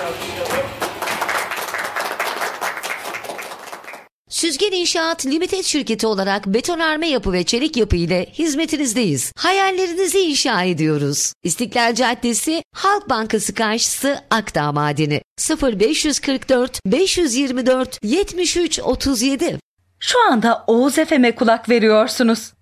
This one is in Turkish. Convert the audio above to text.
Süzgen İnşaat Limited şirketi olarak betonarme yapı ve çelik yapı ile hizmetinizdeyiz. Hayallerinizi inşa ediyoruz. İstiklal Caddesi, Halk Bankası karşısı, Akdağ Madeni. 0544 524 73 37. Şu anda Oğuz FM'e kulak veriyorsunuz.